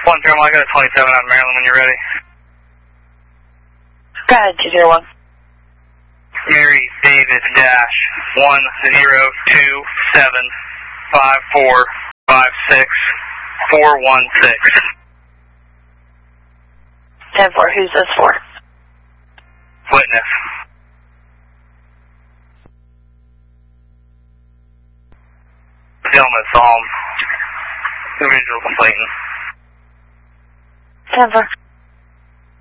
1 Paramount, I got a 27 out of Maryland when you're ready. Go ahead, 201. Mary David Dash 10-27-5456-416. 10-4, who's this for? Witness. Gentleman saw him. The visual completing. 10-4.